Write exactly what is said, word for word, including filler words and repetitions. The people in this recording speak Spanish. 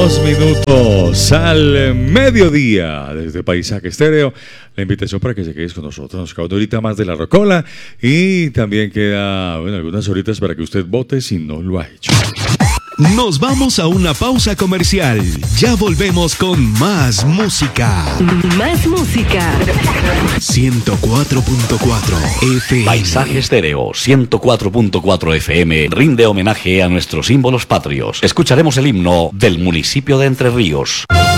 Dos minutos al mediodía desde Paisaje Estéreo. La invitación para que se quedes con nosotros. Nos queda una horita más de la rocola y también queda, bueno, algunas horitas para que usted vote si no lo ha hecho. Nos vamos a una pausa comercial. Ya volvemos con más música. Más música. ciento cuatro punto cuatro F M. Paisaje Estéreo ciento cuatro punto cuatro F M rinde homenaje a nuestros símbolos patrios. Escucharemos el himno del municipio de Entre Ríos.